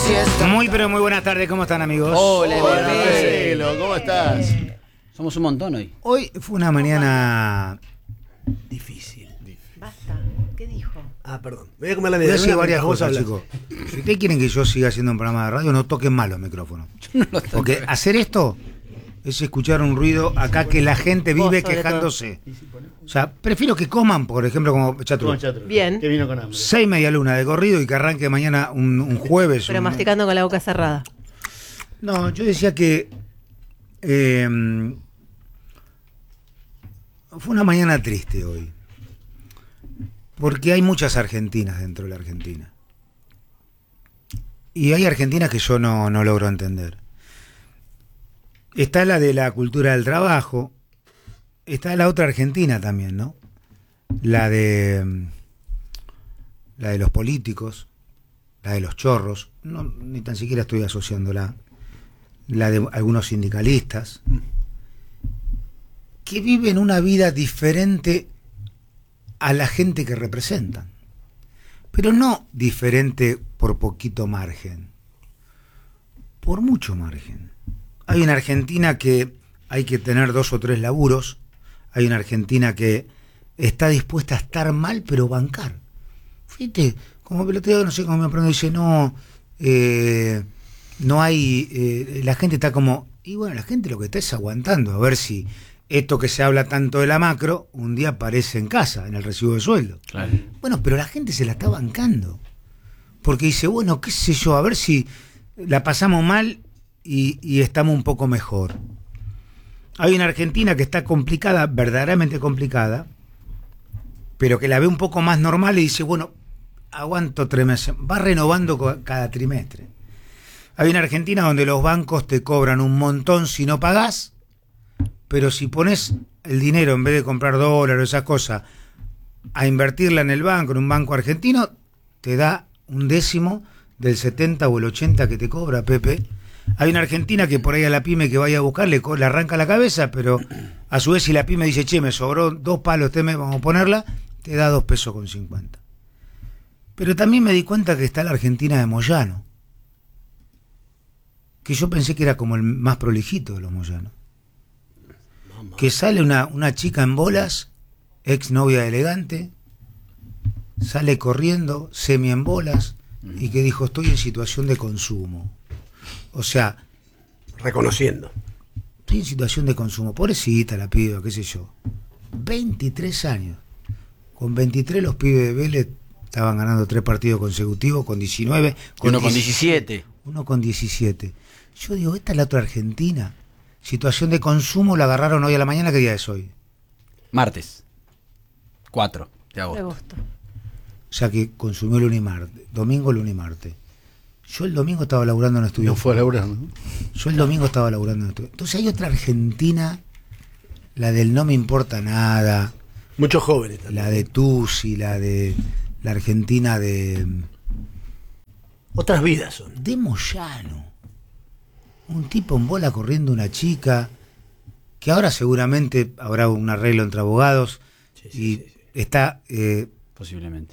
Muy pero muy buenas tardes, ¿cómo están, amigos? Hola, Marcelo, ¿cómo estás? Somos un montón hoy. Hoy fue una mañana difícil. Basta, ¿qué dijo? Perdón. Me voy a comer la Voy a media. decir varias cosas, chicos. Si ustedes quieren que yo siga haciendo un programa de radio, no toquen mal los micrófonos. Porque hacer esto es escuchar un ruido acá que la gente vive quejándose. O sea, prefiero que coman, por ejemplo, como Chatru. Bien. Que vino con hambre. 6 medialunas de corrido y que arranque mañana un jueves. Pero masticando con la boca cerrada. No, yo decía que fue una mañana triste hoy. Porque hay muchas argentinas dentro de la Argentina. Y hay argentinas que yo no logro entender. Está la de la cultura del trabajo. Está la otra Argentina también, ¿no? La de los políticos, la de los chorros, no, ni tan siquiera estoy asociándola, la de algunos sindicalistas, que viven una vida diferente a la gente que representan, pero no diferente por poquito margen, por mucho margen. Hay una Argentina que hay que tener 2 o 3 laburos. Hay una Argentina que está dispuesta a estar mal, pero bancar. Fíjate, como peloteo, no sé cómo me aprendo, dice, no hay, la gente está como, y bueno, la gente lo que está es aguantando, a ver si esto que se habla tanto de la macro, un día aparece en casa, en el recibo de sueldo. Claro. Bueno, pero la gente se la está bancando, porque dice, bueno, qué sé yo, a ver si la pasamos mal y estamos un poco mejor. Hay una Argentina que está complicada, verdaderamente complicada, pero que la ve un poco más normal y dice, bueno, aguanto 3 meses. Va renovando cada trimestre. Hay una Argentina donde los bancos te cobran un montón si no pagás, pero si pones el dinero, en vez de comprar dólares o esas cosas, a invertirla en el banco, en un banco argentino, te da 1/10 del 70 o el 80 que te cobra, Pepe. Hay una Argentina que por ahí a la pyme que vaya a buscar le arranca la cabeza, pero a su vez si la pyme dice, che, me sobró 2 palos este mes, vamos a ponerla, te da 2 pesos con 50. Pero también me di cuenta que está la Argentina de Moyano, que yo pensé que era como el más prolijito de los Moyanos. Que sale una chica en bolas, ex novia elegante, sale corriendo, semi en bolas, y que dijo, estoy en situación de consumo. O sea, Reconociendo. estoy en situación de consumo. Pobrecita la piba, qué sé yo. 23 años. Con 23 los pibes de Vélez estaban ganando 3 partidos consecutivos, con 19. Uno con 17. Uno con 17. Yo digo, esta es la otra Argentina. Situación de consumo, la agarraron hoy a la mañana. ¿Qué día es hoy? Martes. 4 de agosto. O sea que consumió lunes y martes. Domingo, lunes y martes. Yo el domingo estaba laburando en estudio. No fue a laburar, ¿no? Yo el domingo estaba laburando en estudio. Entonces hay otra Argentina, la del no me importa nada. Muchos jóvenes también. La de Tusi, la de la Argentina de Otras vidas son. de Moyano. Un tipo en bola corriendo una chica, que ahora seguramente habrá un arreglo entre abogados y está... Posiblemente.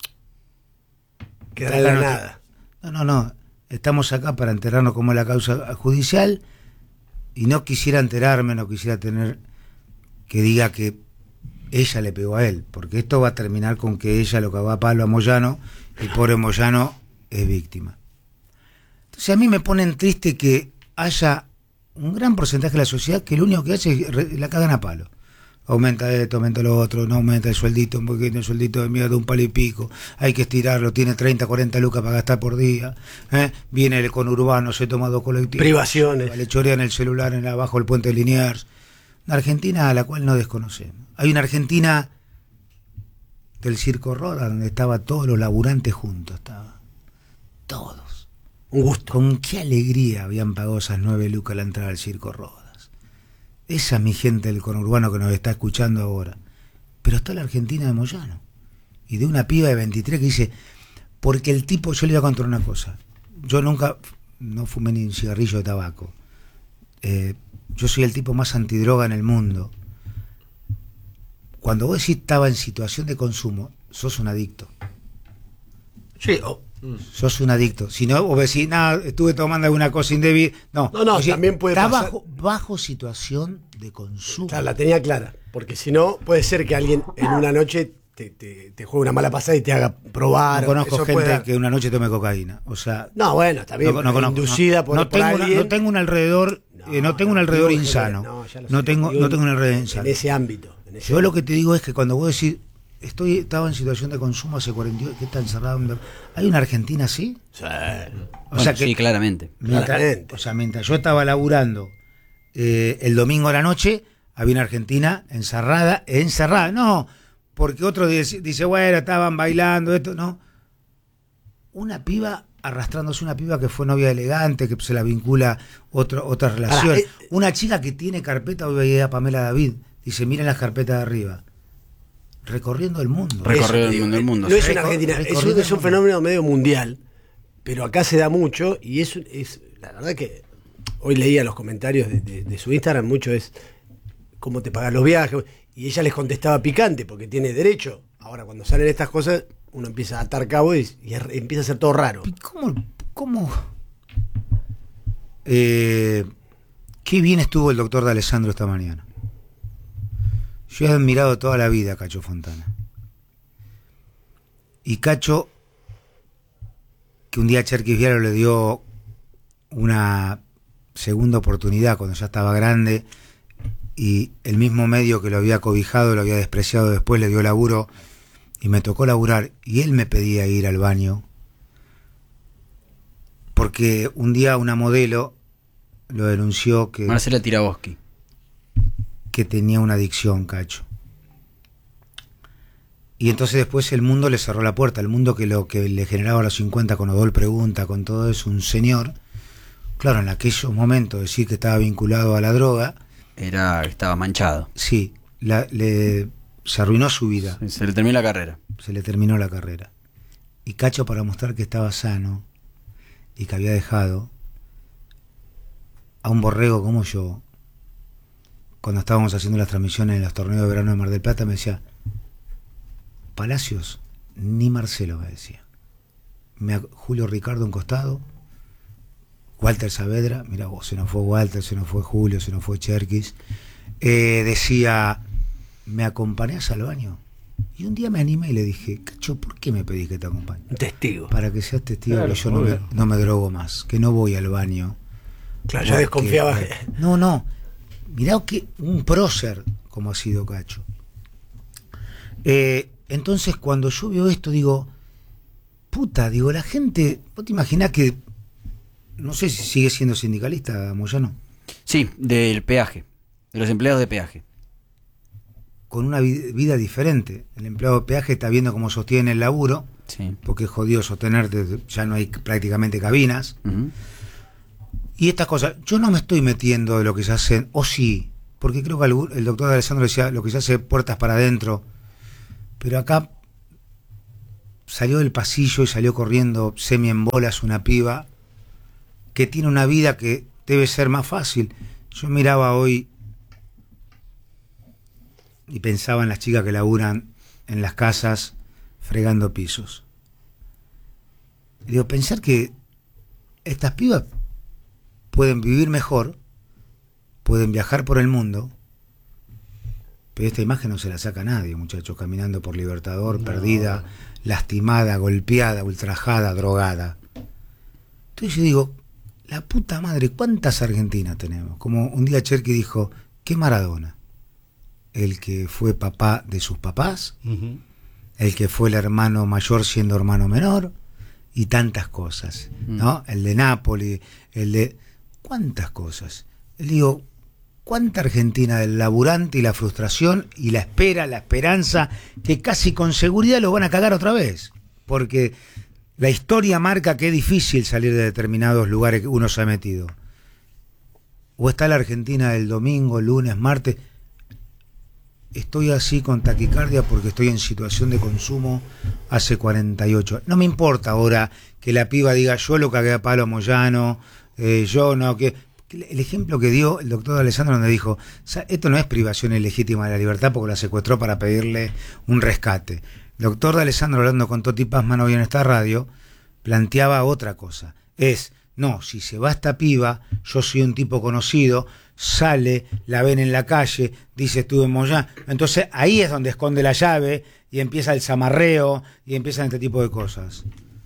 Queda de la nada. No. Estamos acá para enterarnos cómo es la causa judicial y no quisiera enterarme, no quisiera tener que diga que ella le pegó a él, porque esto va a terminar con que ella lo cagó a palo a Moyano y pobre Moyano es víctima. Entonces a mí me ponen triste que haya un gran porcentaje de la sociedad que lo único que hace es la cagan a palo. Aumenta esto, aumenta lo otro, no aumenta el sueldito, un poquito el sueldito de mierda de 1 palo y pico, hay que estirarlo, tiene 30, 40 lucas para gastar por día, viene el conurbano, se toma 2 colectivos, privaciones, le chorean el celular abajo del puente de Liniers. Una Argentina a la cual no desconocemos. Hay una Argentina del Circo Roda donde estaban todos los laburantes juntos, todos. Un gusto. Con qué alegría habían pagado esas 9 lucas la entrada al Circo Rodas. Esa es mi gente del conurbano que nos está escuchando ahora. Pero está la Argentina de Moyano. Y de una piba de 23 que dice, porque el tipo, yo le voy a contar una cosa. Yo nunca, no fumé ni un cigarrillo de tabaco. Yo soy el tipo más antidroga en el mundo. Cuando vos decís estaba en situación de consumo, sos un adicto. Sí, sos un adicto. Si no, vos decís, nada, estuve tomando alguna cosa indebida. No, No, también puede está pasar. bajo situación de consumo. Claro, la tenía clara. Porque si no, puede ser que alguien en una noche te juegue una mala pasada y te haga probar. No conozco Eso gente puede dar. que una noche tome cocaína. O sea, No, bueno, está bien. no conozco, inducida no. por, No por tengo alguien. no tengo un alrededor, no tengo un alrededor digo, insano. ya lo No sé, tengo digo, un alrededor insano. En ese ámbito. Yo lo que te digo es que cuando vos decís, estaba en situación de consumo hace 48, ¿qué está encerrado? ¿Hay una Argentina así? Sí. O sea que sí, claramente. mientras yo estaba laburando el domingo a la noche, había una Argentina encerrada, no, porque otro dice, bueno, estaban bailando, esto, no. Una piba arrastrándose, una piba que fue novia elegante, que se la vincula otra relación. Una chica que tiene carpeta, hoy veía a Pamela David, dice, miren las carpetas de arriba. Recorriendo el mundo. Recorriendo el mundo. No es en Argentina, Recorriendo es un fenómeno medio mundial, pero acá se da mucho y es la verdad que hoy leía los comentarios de su Instagram, mucho es cómo te pagan los viajes, y ella les contestaba picante porque tiene derecho. Ahora cuando salen estas cosas uno empieza a atar cabo y empieza a ser todo raro. ¿Cómo? Qué bien estuvo el doctor de Alessandro esta mañana. Yo he admirado toda la vida a Cacho Fontana. Y Cacho, que un día Cherkis Vialo le dio una segunda oportunidad cuando ya estaba grande, y el mismo medio que lo había cobijado, lo había despreciado, después le dio laburo, y me tocó laburar, y él me pedía ir al baño, porque un día una modelo lo denunció Marcela Tiraboski. que tenía una adicción, Cacho. Y entonces después el mundo le cerró la puerta, el mundo que lo que le generaba a los 50 con Odol Pregunta, con todo eso, un señor, claro, en aquellos momentos decir que estaba vinculado a la droga, Estaba manchado. sí, se arruinó su vida, Se le terminó la carrera. se le terminó la carrera. Y Cacho, para mostrar que estaba sano y que había dejado a un borrego como yo, cuando estábamos haciendo las transmisiones en los torneos de verano de Mar del Plata, me decía, Palacios, ni Marcelo, me decía. Julio Ricardo un costado, Walter Saavedra, mira vos, se nos fue Walter, se nos fue Julio, se nos fue Cherkis. Decía, ¿me acompañás al baño? Y un día me animé y le dije, Cacho, ¿por qué me pedís que te acompañe? Un testigo. Para que seas testigo, Claro, que yo obvio. no me drogo más, que no voy al baño. Claro, ya desconfiaba. No. Mirá que un prócer como ha sido Cacho. Entonces cuando yo veo esto digo, puta, digo, la gente, ¿vos te imaginás que, no sé si sigue siendo sindicalista, Moyano? Sí, del peaje, de los empleados de peaje. Con una vida diferente. El empleado de peaje está viendo cómo sostiene el laburo, Sí. porque es jodido sostenerte, ya no hay prácticamente cabinas. Ujú. Y estas cosas, yo no me estoy metiendo de lo que se hace, o sí, porque creo que el doctor Alessandro decía lo que se hace puertas para adentro, pero acá salió del pasillo y salió corriendo semi en bolas una piba que tiene una vida que debe ser más fácil. Yo miraba hoy y pensaba en las chicas que laburan en las casas fregando pisos. Y digo, pensar que estas pibas pueden vivir mejor, pueden viajar por el mundo, pero esta imagen no se la saca nadie, muchachos, caminando por Libertador, perdida, lastimada, golpeada, ultrajada, drogada. Entonces yo digo, la puta madre, ¿cuántas Argentinas tenemos? Como un día Cherky dijo, ¿qué Maradona? El que fue papá de sus papás, el que fue el hermano mayor siendo hermano menor, y tantas cosas, ¿no? El de Nápoli, el de... ¿Cuántas cosas? Le digo, ¿cuánta Argentina del laburante y la frustración y la espera, la esperanza, que casi con seguridad lo van a cagar otra vez? Porque la historia marca que es difícil salir de determinados lugares que uno se ha metido. O está la Argentina del domingo, lunes, martes. Estoy así con taquicardia porque estoy en situación de consumo hace 48. No me importa ahora que la piba diga yo lo cagué a palo a Moyano, yo no, que el ejemplo que dio el doctor Alessandro donde dijo, o sea, esto no es privación ilegítima de la libertad porque la secuestró para pedirle un rescate. El doctor Alessandro hablando con Toti Pazman hoy en esta radio, planteaba otra cosa. No, si se va esta piba, yo soy un tipo conocido, sale, la ven en la calle, dice estuve en Moyano. Entonces ahí es donde esconde la llave y empieza el zamarreo y empiezan este tipo de cosas.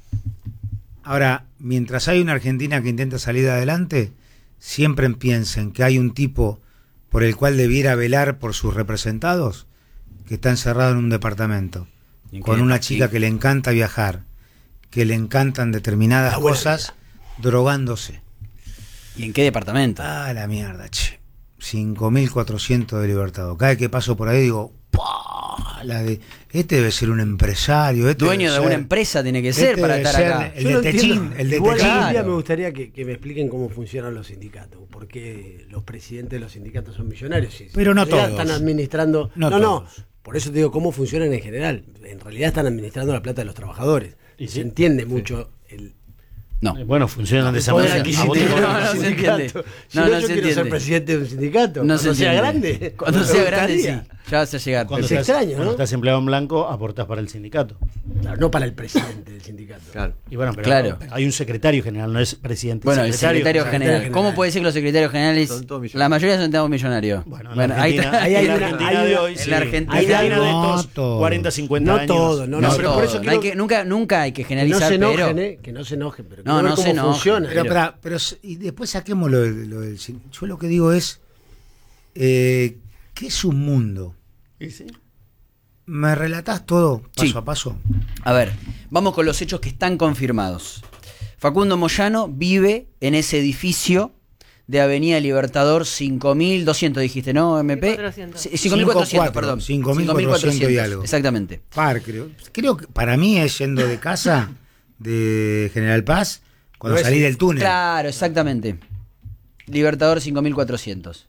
Ahora, mientras hay una Argentina que intenta salir adelante, siempre piensen que hay un tipo por el cual debiera velar por sus representados, que está encerrado en un departamento, con una chica que le encanta viajar, que le encantan determinadas cosas, drogándose. ¿Y en qué departamento? Ah, la mierda, che. 5.400 de Libertador. Cada vez que paso por ahí digo, ¡pah! Este debe ser un empresario. Dueño de alguna empresa tiene que ser para estar acá. El de Techín. Igual un día me gustaría que me expliquen cómo funcionan los sindicatos. Porque los presidentes de los sindicatos son millonarios. Pero no todos. Están administrando... No. Por eso te digo cómo funcionan en general. En realidad están administrando la plata de los trabajadores. Y se entiende mucho el... No. Bueno, funcionan de esa poder manera. adquisitivo No del se sindicato. entiende. Si no, No yo se quiero ser entiende. presidente de un sindicato. No Cuando se sea entiende. grande. Cuando me sea grande, sí. gustaría. Ya vas a llegar. Cuando Es estás, extraño, ¿no? cuando estás empleado en blanco, aportas para el sindicato. Claro, no para el presidente del sindicato. Claro. Y bueno, pero Claro. hay un secretario general, no es presidente. Bueno, el secretario general. general. ¿Cómo puede ser que los secretarios generales, Son todos millonarios? la mayoría son todos millonarios? Bueno, ahí en está. ahí hay la una- Argentina hay de una- hoy, en sí. la Argentina- Hay hay de una- estos No 40, 50 No años. todo, no, No, pero por eso todo. quiero nunca hay que que no generalizar, se enojen, pero que no se enojen, pero No, quiero ver no se cómo enojen. funciona. Pero y después saquemos lo del... Yo lo que digo es, ¿qué es un mundo? ¿Y sí? ¿Me relatás todo paso Sí. a paso? a ver, vamos con los hechos que están confirmados. Facundo Moyano vive en ese edificio de Avenida Libertador 5.200, dijiste, ¿no, MP? 5.400. Sí, 5.400, perdón. 5.400 y algo. Exactamente. Creo que para mí es yendo de casa de General Paz cuando No es- salí del túnel. Claro, exactamente. Libertador 5.400.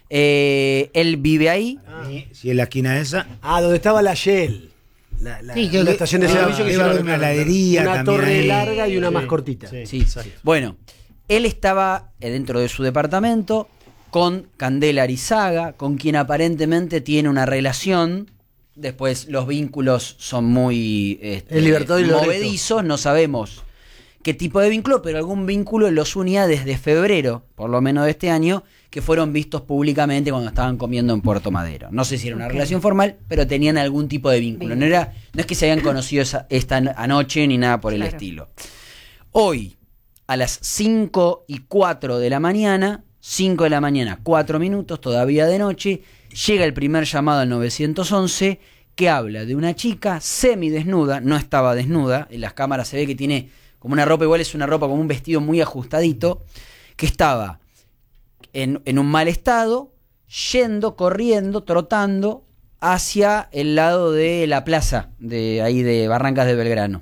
Él vive ahí. Si es la esquina esa. Donde estaba la Shell. La estación de iba servicio que a haber hicieron una heladería una también torre ahí. larga y una Sí. más cortita. Sí. Bueno, él estaba dentro de su departamento con Candela Arizaga, con quien aparentemente tiene una relación. Después los vínculos son muy El Libertador y Loreto. movedizos, no sabemos qué tipo de vínculo, pero algún vínculo los unía desde febrero, por lo menos de este año, que fueron vistos públicamente cuando estaban comiendo en Puerto Madero. No sé si era una relación formal, pero tenían algún tipo de vínculo. No es que se habían conocido esta anoche ni nada por el Claro. estilo. Hoy, a las 5:04 de la mañana, 5 de la mañana, 4 minutos, todavía de noche, llega el primer llamado al 911 que habla de una chica semidesnuda, no estaba desnuda, en las cámaras se ve que tiene como una ropa, igual es una ropa como un vestido muy ajustadito, que estaba en un mal estado, corriendo, trotando hacia el lado de la plaza, de ahí de Barrancas de Belgrano.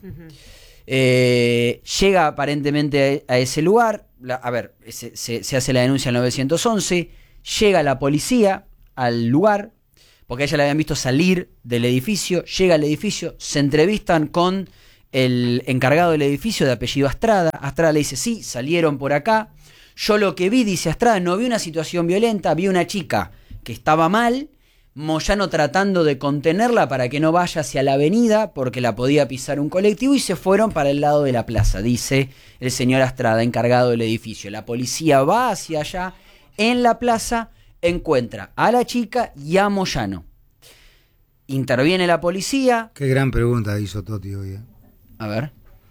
Llega aparentemente a ese lugar, se hace la denuncia al 911, llega la policía al lugar, porque a ella la habían visto salir del edificio, llega al edificio, se entrevistan con el encargado del edificio de apellido Astrada. Astrada le dice, sí, salieron por acá. Yo lo que vi, dice Astrada, no vi una situación violenta, vi una chica que estaba mal, Moyano tratando de contenerla para que no vaya hacia la avenida porque la podía pisar un colectivo y se fueron para el lado de la plaza, dice el señor Astrada, encargado del edificio. La policía va hacia allá, en la plaza encuentra a la chica y a Moyano. Interviene la policía. Qué gran pregunta hizo Toti hoy. A ver.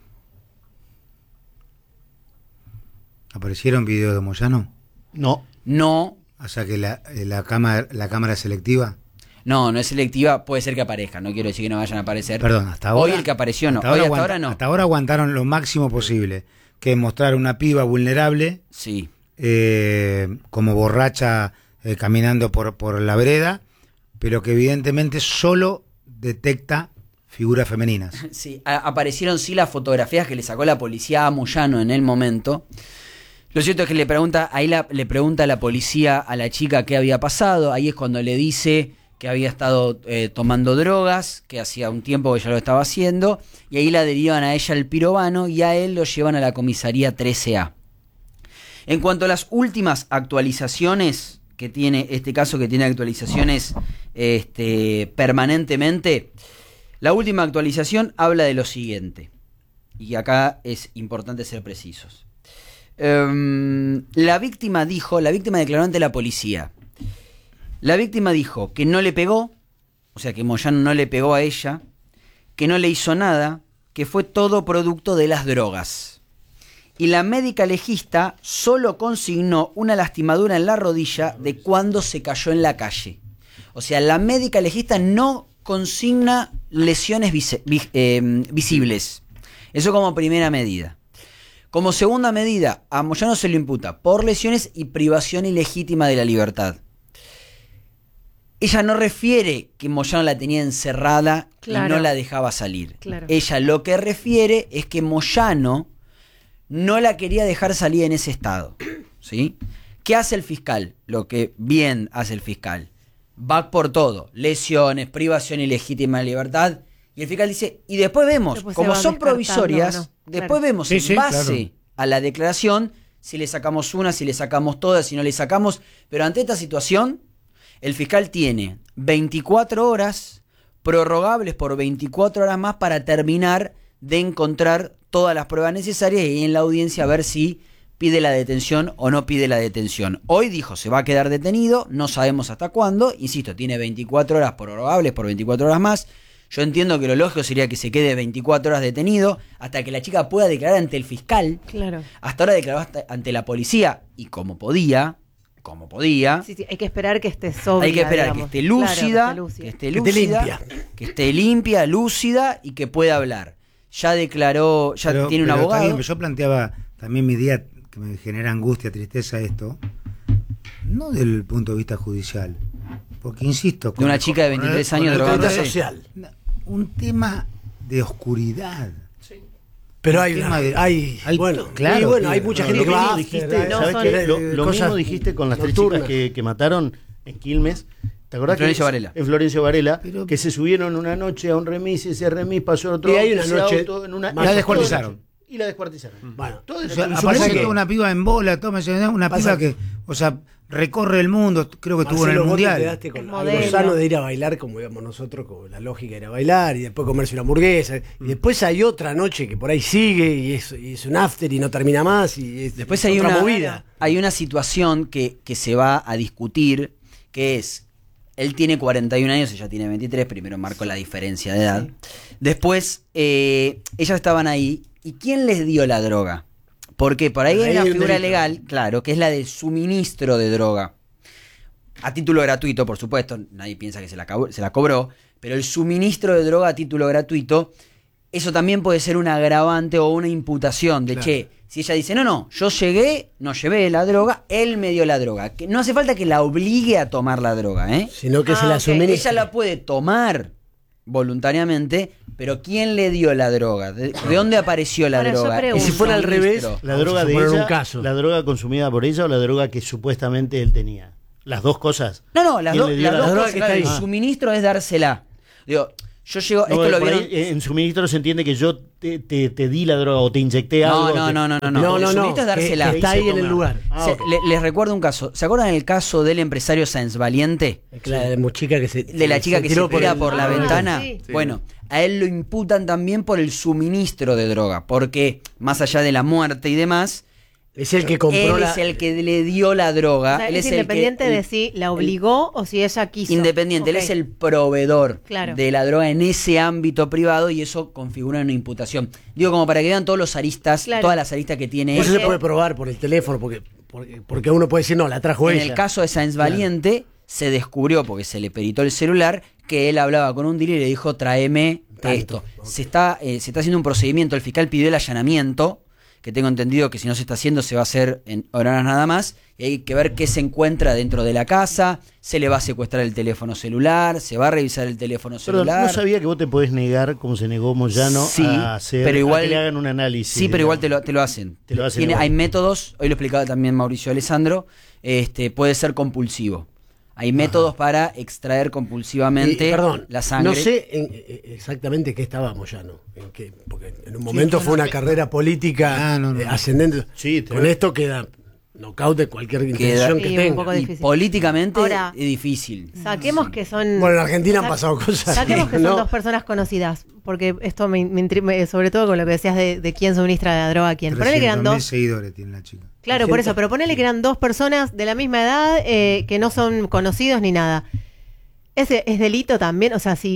¿Aparecieron videos de Moyano? No. No, O sea que la cámara selectiva. no es selectiva, puede ser que aparezca, no quiero decir que no vayan a aparecer. Perdón, hasta ahora. Hoy el que apareció no, hasta hoy ahora hasta ahora no. Hasta ahora aguantaron lo máximo posible, que es mostrar una piba vulnerable, Sí, como borracha caminando por la vereda, pero que evidentemente solo detecta figuras femeninas. sí, aparecieron sí las fotografías que le sacó la policía a Moyano en el momento. Lo cierto es que le pregunta a la policía a la chica qué había pasado. Ahí es cuando le dice que había estado tomando drogas, que hacía un tiempo que ya lo estaba haciendo, y ahí la derivan a ella al pirobano y a él lo llevan a la comisaría 13A. En cuanto a las últimas actualizaciones que tiene este caso, que tiene actualizaciones permanentemente, la última actualización habla de lo siguiente. y acá es importante ser precisos. La víctima declaró ante la policía. La víctima dijo que no le pegó, o sea que Moyano no le pegó a ella, que no le hizo nada, que fue todo producto de las drogas. Y la médica legista solo consignó una lastimadura en la rodilla de cuando se cayó en la calle. O sea, la médica legista no consigna lesiones visibles. Eso como primera medida. Como segunda medida, a Moyano se lo imputa por lesiones y privación ilegítima de la libertad. Ella no refiere que Moyano la tenía encerrada Claro. y no la dejaba salir. Claro. Ella lo que refiere es que Moyano no la quería dejar salir en ese estado. ¿Sí? ¿Qué hace el fiscal? Lo que bien hace el fiscal. Va por todo. Lesiones, privación ilegítima de libertad. Y el fiscal dice, y después vemos, Después se como va son descartando, provisorias, ¿o no? después Claro. vemos Sí, en sí, base claro. a la declaración si le sacamos una, si le sacamos todas, si no le sacamos. Pero ante esta situación, el fiscal tiene 24 horas prorrogables por 24 horas más para terminar de encontrar todas las pruebas necesarias y en la audiencia a ver si pide la detención o no pide la detención. Hoy dijo, se va a quedar detenido, no sabemos hasta cuándo, insisto, tiene 24 horas prorrogables por 24 horas más. Yo entiendo que lo lógico sería que se quede 24 horas detenido hasta que la chica pueda declarar ante el fiscal. Claro. Hasta ahora declaró ante la policía y como podía, Sí, hay que esperar que esté sobria. hay que esperar digamos. que esté lúcida, Claro, que esté Que esté lúcida, limpia. que esté limpia, lúcida y que pueda hablar. Ya declaró, ya Pero- tiene un pero está abogado. bien, pero yo planteaba también mi día que me genera angustia, tristeza esto, no del punto de vista judicial, porque insisto, De una chica de 23 años el drogándose. tema social. un tema de oscuridad. Pero Un hay tema de- bueno, claro, y bueno, tío, hay mucha no, gente Lo que mismo va dijiste, no ¿sabes son- qué? Lo cosas mismo dijiste con las tres nocturnas. chicas que mataron en Quilmes. ¿Te acordás? En Florencio que Varela. En Florencio Varela, Pero- que se subieron una noche a un remis y ese remis pasó a otro Y hay una ese noche auto en una más La y descuartizaron. Y la descuartizaron. Bueno, Todo O eso. sea, Supongo aparece que- toda una piba en bola, una Pasa- piba que, o sea, recorre el mundo, creo que estuvo en el Marcelo, vos te mundial. quedaste con El algo modelo. sano de ir a bailar como íbamos nosotros, con la lógica era bailar y después comerse una hamburguesa. Y después hay otra noche que por ahí sigue y es un after y no termina más. Y es Después hay otra una movida. Hay una situación que se va a discutir, que es, él tiene 41 años, ella tiene 23, primero marco la diferencia de edad. Después, ellas estaban ahí, ¿y quién les dio la droga? Porque por ahí Ahí hay una hay un figura delito. legal, claro, que es la del suministro de droga. A título gratuito, por supuesto, nadie piensa que se la cobró, pero el suministro de droga a título gratuito, eso también puede ser un agravante o una imputación de, Claro. che, si ella dice, no, yo llegué, no llevé la droga, él me dio la droga. Que no hace falta que la obligue a tomar la droga, ¿eh? Sino que se la ok. suministra. Ella la puede tomar voluntariamente, pero ¿quién le dio la droga? ¿De dónde apareció la Ahora, yo droga? pregunto. Y si fuera al revés, Suministro. La Vamos a droga de suponer un ella, caso. la droga consumida por ella o la droga que supuestamente él tenía. Las dos cosas. No, las, ¿Quién le dio las la dos droga cosas, que está claro, ahí? el suministro es dársela. Digo, yo llego, No, esto lo por vieron. ahí, en suministro se entiende que yo te di la droga o te inyecté No, algo. no, te- no, no, no, No, El no, suministro es dársela. que está ahí en el lugar. Ah, ok. Les recuerdo un caso. ¿Se acuerdan el caso del empresario Sáenz Valiente? La chica que se, De la chica que se tiró tira el- por la Ah, ventana. sí. Bueno, a él lo imputan también por el suministro de droga. Porque, más allá de la muerte y demás, Es el que compró él la. es el que le dio la droga. O sea, él es el que- independiente el- de si la obligó o si ella quiso. Independiente, él Ok. es el proveedor Claro. de la droga en ese ámbito privado y eso configura una imputación. Digo, como para que vean todos los aristas, Claro. todas las aristas que tiene Eso él. se puede probar por el teléfono, porque uno puede decir, no, la trajo En ella. el caso de Sáenz Valiente, se descubrió, porque se le peritó el celular, que él hablaba con un dealer y le dijo, tráeme Tanto. esto. Se está haciendo un procedimiento, el fiscal pidió el allanamiento, que tengo entendido que si no se está haciendo se va a hacer en horas nada más, y hay que ver qué se encuentra dentro de la casa, se le va a secuestrar el teléfono celular, se va a revisar el teléfono Perdón, celular. no sabía que vos te podés negar, como se negó Moyano, Sí, a hacer, pero igual- a que le hagan un análisis. Sí, pero igual digamos. te lo hacen. Te lo hacen igual. Hay métodos, hoy lo explicaba también Mauricio Alessandro, puede ser compulsivo. Hay métodos para extraer compulsivamente Perdón, la sangre. no sé exactamente qué estábamos ya, ¿no? Porque en un momento fue una carrera política Ah, no. ascendente. Sí, Con esto queda Knockout de cualquier Queda- intención que Sí, un tenga. poco Y difícil. políticamente Ahora, es difícil. Saquemos que son. Bueno, en Argentina han pasado cosas. Saquemos que son ¿no? dos personas conocidas, porque esto sobre todo con lo que decías de quién suministra la droga a quién. Ponele que eran 300.000 dos. seguidores tiene la chica. Claro, por eso, pero ponele que eran dos personas de la misma edad que no son conocidos ni nada. ¿Ese es delito también? O sea,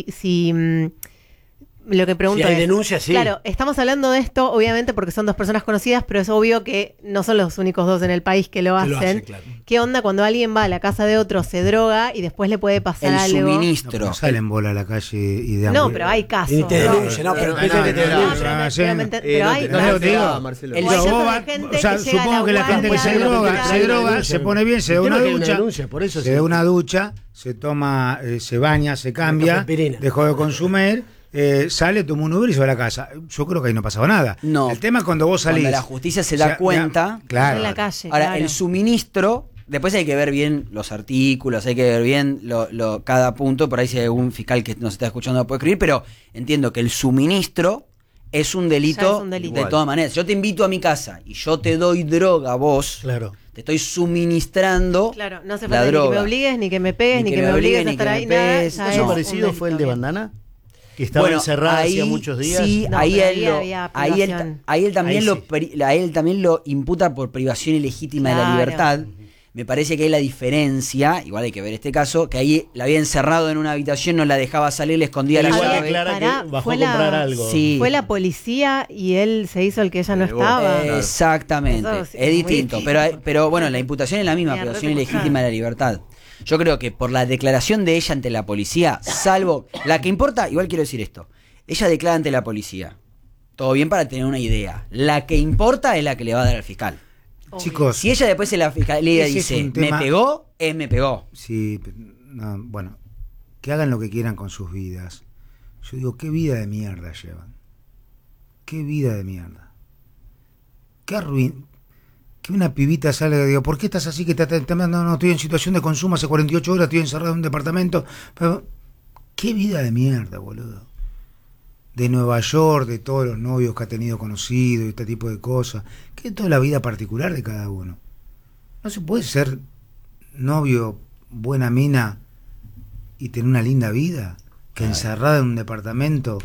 lo que pregunto Si hay es, denuncia, sí. claro, estamos hablando de esto, obviamente, porque son dos personas conocidas, pero es obvio que no son los únicos dos en el país que lo Que hacen. lo hacen, claro. ¿Qué onda cuando alguien va a la casa de otro, se droga y después le puede pasar El algo? No, suministro. pero salen bola a la calle y de No, hambre. pero hay casos. Y te denuncia, no, pero No, dicen que te no, no, denuncia. pero hay no, casos. te digo, Marcelo. El- O hay Vos casos vas- de gente o sea, que llega a supongo que la gente que guardia, se droga, que se hay droga, denuncia. se pone bien, se da Entiendo una que hay una ducha, denuncia, por eso se sí. da una ducha, se toma, se baña, se cambia, cafepirina. dejó de consumir, sale, toma un Uber y se va a la casa. Yo creo que ahí no pasaba nada. No. El tema es cuando vos salís. Cuando la justicia se da cuenta. Claro. En la calle. Ahora, claro. el suministro, después hay que ver bien los artículos, hay que ver bien cada punto, por ahí si hay algún fiscal que nos está escuchando lo puede escribir, pero entiendo que el suministro es un delito, Ya es un delito. de todas maneras. Yo te invito a mi casa y yo te doy droga a vos, Claro. te estoy suministrando Claro, no hace la falta ni que droga. me obligues, ni que me pegues, ni que me obligues a ni estar que ahí, me nada. pegues. ya ¿Caso es un parecido fue el de delito. Bandana? Que estaba encerrada hacía muchos días. Sí, No, ahí, pero él ahí lo- había ahí él, privación. ahí él también Ahí lo sí. a él también lo imputa por privación ilegítima de la Claro. libertad. Me parece que hay la diferencia, igual hay que ver este caso, que ahí la había encerrado en una habitación, no la dejaba salir, le escondía la Igual Ahora, llave. aclara pará, que bajó fue a comprar la- algo. Sí. Fue la policía y él se hizo el que ella no estaba. Exactamente, Eso sí, es muy distinto, distinto. pero bueno, la imputación es la misma, Mira, privación re ilegítima de la libertad. Yo creo que por la declaración de ella ante la policía, salvo la que importa, igual quiero decir esto, ella declara ante la policía, todo bien para tener una idea, la que importa es la que le va a dar al fiscal. Chicos, Si ella después en la fiscalía Ese es dice, un tema- me pegó, me pegó. sí, no, bueno, que hagan lo que quieran con sus vidas. Yo digo, ¿qué vida de mierda llevan? ¿Qué vida de mierda? ¿Qué que una pibita salga y diga, ¿por qué estás así? Que no, estoy en situación de consumo hace 48 horas, estoy encerrado en un departamento. Pero, ¿qué vida de mierda, boludo? De Nueva York, de todos los novios que ha tenido conocido y este tipo de cosas. Que es toda la vida particular de cada uno. No se puede ser novio, buena mina y tener una linda vida que encerrada en un departamento.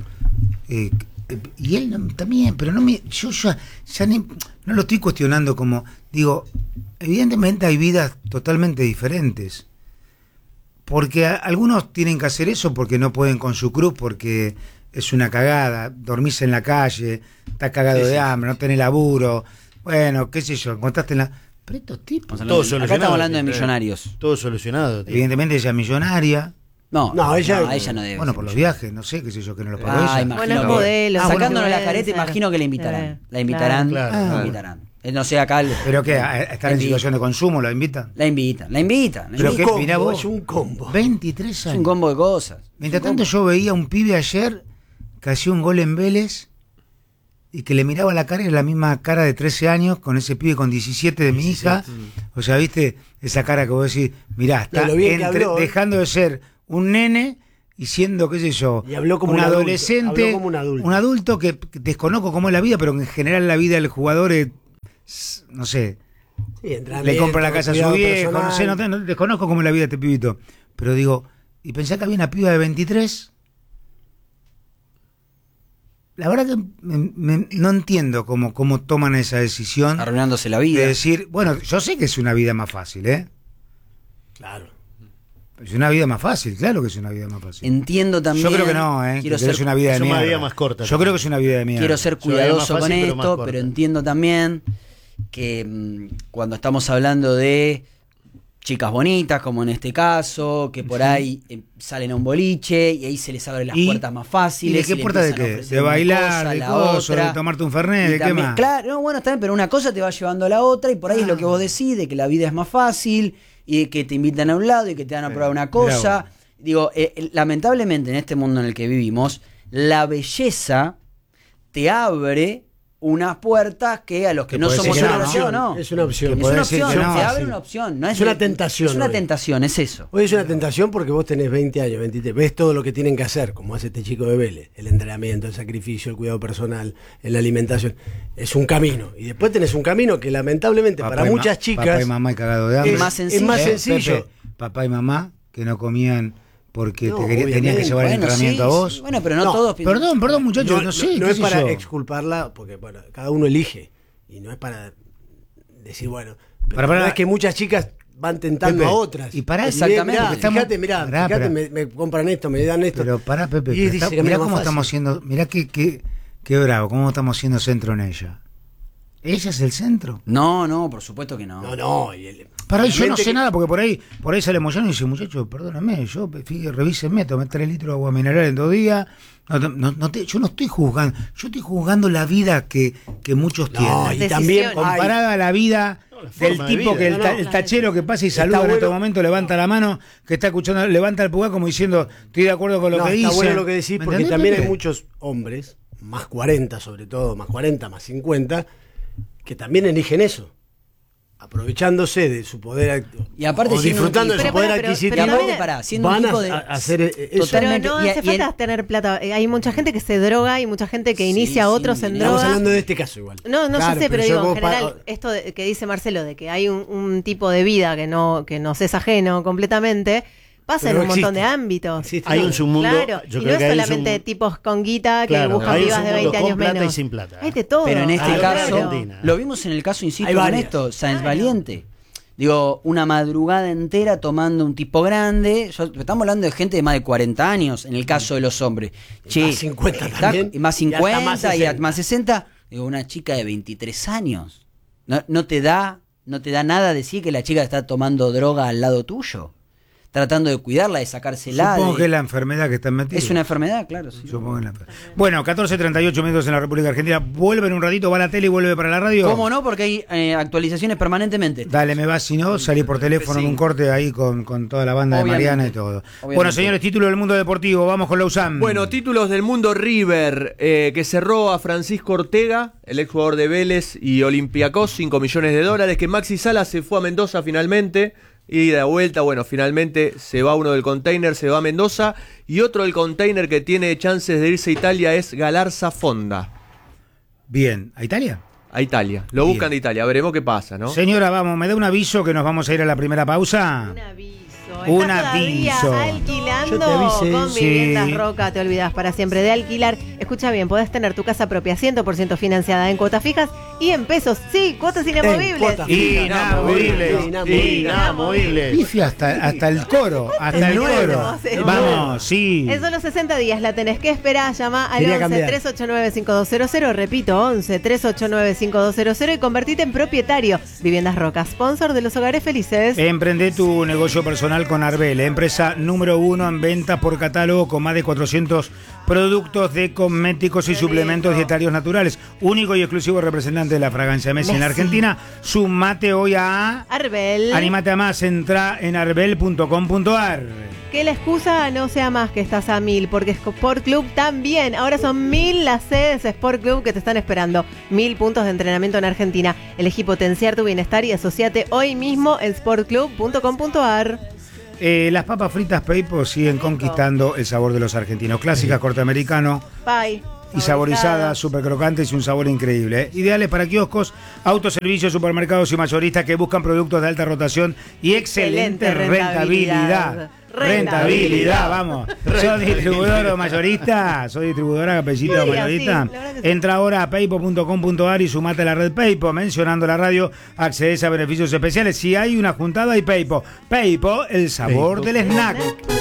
Y él también, pero yo ya no lo estoy cuestionando como, digo, evidentemente hay vidas totalmente diferentes. Porque algunos tienen que hacer eso porque no pueden con su cruz, porque es una cagada, dormís en la calle, estás cagado de hambre, no tenés laburo, bueno, qué sé yo, encontraste en la... Pero estos tipos, Acá Todo estamos solucionado, hablando de sí. millonarios. Todo solucionado. tío. evidentemente ella es millonaria, No, ella no debe. bueno, ser por los millonaria. viajes, no sé, qué sé yo, que no los pagó Ah, ella. imagino Bueno, es que- modelo. Sacándonos la influencer. careta, imagino que la invitarán. La invitarán, Claro, la claro. invitarán. No sé, acá Pero que estar en Invita. situación de consumo, ¿la invitan? la invitan. Pero un que, combo, mirá vos, es un combo. 23 Es años. un combo de cosas. Mientras tanto yo veía un pibe ayer que hacía un gol en Vélez y que le miraba la cara y era la misma cara de 13 años con ese pibe con 17 de mi hija. O sea, viste esa cara que vos decís, mirá, está Lo bien que habló, dejando de ser un nene y siendo, qué sé yo, Y habló como un un adulto, adolescente, habló como un adulto. adulto que desconozco cómo es la vida, pero que en general la vida del jugador es, no sé, Sí, le entrenamiento, compra la casa a su cuidado viejo, no sé, personal. no desconozco cómo es la vida de este pibito. Pero digo, y pensé que había una piba de 23. La verdad que no entiendo cómo toman esa decisión Arruinándose la de vida. decir, bueno, yo sé que es una vida más fácil, ¿eh? Claro. Es una vida más fácil, claro que es una vida más fácil. Entiendo también. Yo creo que no, ¿eh? Quiero Que ser, es una vida de es una mierda. vida más corta Yo también. creo que es una vida de mierda. quiero ser Es una vida cuidadoso más con fácil, pero más esto, corta. pero entiendo también que cuando estamos hablando de chicas bonitas, como en este caso, que por ahí salen a un boliche y ahí se les abren las ¿Y? puertas más fáciles. ¿Y de qué le puerta de empiezan a qué? ofrecer ¿De una bailar, cosa, de la coso, otra. de tomarte un fernet, Y de qué también- más? Claro, no, bueno, está bien, pero una cosa te va llevando a la otra y por ahí es lo que vos decís, de que la vida es más fácil y que te invitan a un lado y que te dan a probar una cosa. Digo, lamentablemente en este mundo en el que vivimos, la belleza te abre unas puertas que a los que no puede somos ser que no, socios, no. Es una opción. Que Es podés una decir opción, que no, te abre sí. una opción. No Es una tentación Es una hoy. tentación, es eso. Hoy es una tentación porque vos tenés 20 años, 23, ves todo lo que tienen que hacer, como hace este chico de Vélez, el entrenamiento, el sacrificio, el cuidado personal, la alimentación. Es un camino. Y después tenés un camino que lamentablemente Papá para y muchas papá chicas y mamá y cagado de hambre. Es más sencillo. Es más sencillo. Pepe, papá y mamá que no comían porque No, tenían que obviamente. llevar el Bueno, entrenamiento sí, a vos. sí. Bueno, pero no No, todos. Perdón, muchachos, no sé. no qué es sé para yo. exculparla, porque bueno, cada uno elige. Y no es para decir, bueno, pero Para- la verdad es que muchas chicas van tentando Pepe, a otras. y pará, exactamente, Mirá, porque estamos- fíjate, pará, fíjate, pará. me compran esto, me dan esto. Pero pará, Pepe, Y pero dice que me mirá es más cómo fácil. estamos siendo, mirá qué bravo, cómo estamos siendo centro en ella. ¿Ella es el centro? No, por supuesto que no. No. Para ahí yo no Realmente sé que- nada, porque por ahí sale Moyano y dice, muchachos, perdóname, revísenme, tomé 3 litros de agua mineral en 2 días. Yo no estoy juzgando, yo estoy juzgando la vida que muchos No, tienen. y Decisiones. también Comparada a la vida la del forma de tipo vida, que no, no. el tachero que pasa y saluda en bueno. este momento, levanta la mano, que está escuchando, levanta el pulgar como diciendo, estoy de acuerdo con lo No, que está dice. bueno lo que decís, ¿Me porque entendés, también hay Pepe? muchos hombres, más 40 sobre todo, más 40, más 50, que también eligen eso. Aprovechándose de su poder Y aparte o siendo un disfrutando de tipo- su poder Pero adquisitivo. Y aparte, también- pará, siendo un van tipo de. a hacer eso. Pero Totalmente. no Y- hace y falta en- tener plata. Hay mucha gente que se droga y mucha gente que Sí, inicia a sí, otros en mirá. Estamos droga. hablando de este caso igual. No, Claro, yo sé, pero digo, en vos general, esto que dice Marcelo, de que hay un tipo de vida que nos es ajeno completamente, pasa Pero en un montón existe. de ámbitos. Existe. Hay un submundo. Claro, yo y creo no que es hay solamente un- tipos con guita que Claro, buscan hay un pibas de submundo 20 años con plata menos. y sin plata. Hay de todo. Pero en este claro. caso, Argentina. lo vimos en el caso, insisto, Hay con varias. esto, Sáenz Claro. Valiente. Digo, una madrugada entera tomando un tipo grande. Estamos hablando de gente de más de 40 años, en el caso de los hombres. Che, más 50 también, y más y hasta 50 más y 60. más 60. Digo, una chica de 23 años. No te da nada decir que la chica está tomando droga al lado tuyo. Tratando de cuidarla, de sacársela. Supongo de- que es la enfermedad que están metidos. Es una enfermedad, claro. Sí. Supongo que es la enfermedad. Bueno, 14:38 minutos en la República Argentina. Vuelve en un ratito, va a la tele y vuelve para la radio. ¿Cómo no? Porque hay actualizaciones permanentemente. Dale, me vas, si no, salí por teléfono en un corte ahí con toda la banda Obviamente. de Mariana y todo. Obviamente. Bueno, señores, título del mundo deportivo, vamos con Lausanne. Bueno, títulos del mundo. River, que cerró a Francisco Ortega, el exjugador de Vélez y Olympiacos, $5 millones, que Maxi Sala se fue a Mendoza finalmente, y de vuelta, bueno, finalmente se va uno del container, se va a Mendoza, y otro del container que tiene chances de irse a Italia es Galarza Fonda, Bien, ¿a Italia? a Italia. Lo buscan de Italia, veremos qué pasa, ¿no? Señora, vamos, ¿me da un aviso que nos vamos a ir a la primera pausa? Un aviso. Un ¿Estás todavía aviso. alquilando? Yo te avisé. Con Sí. Viviendas Roca te olvidas para siempre de alquilar. Escucha bien, podés tener tu casa propia 100% financiada en cuotas fijas y en pesos. Sí, cuotas inamovibles. cuotas Inamovibles. Inamovibles. Pifi hasta el coro, hasta el nuevo, coro. sí. Vamos, sí. En solo 60 días la tenés que esperar. Llama al Quería 11 cambiar. 389 5200. Repito, 11 389 5200 y convertite en propietario. Viviendas Roca, sponsor de los hogares felices. Emprende tu negocio personal con Arbel, empresa número 1 en ventas por catálogo con más de 400 productos de cosméticos y suplementos dietarios naturales. Único y exclusivo representante de la fragancia Messi en la Messi. Argentina. Sumate hoy a... Arbel. Animate a más, entra en arbel.com.ar. Que la excusa no sea más que estás a 1000, porque Sport Club también. Ahora son 1000 las sedes Sport Club que te están esperando. 1000 puntos de entrenamiento en Argentina. Elegí potenciar tu bienestar y asociate hoy mismo en sportclub.com.ar. Las papas fritas Peipo siguen conquistando el sabor de los argentinos. Clásicas, corte americano Bye. y saborizadas, súper crocantes y un sabor increíble. Ideales para kioscos, autoservicios, supermercados y mayoristas que buscan productos de alta rotación y excelente Excelente rentabilidad. Rentabilidad, vamos. ¿Sos distribuidor o mayorista? ¿Sos distribuidora, capellita o Sí, mayorista? así, la verdad que sí. Entra ahora a paypo.com.ar y sumate a la red Paypo. Mencionando la radio, accedes a beneficios especiales. Si hay una juntada, hay Paypo. Paypo, el sabor del snack.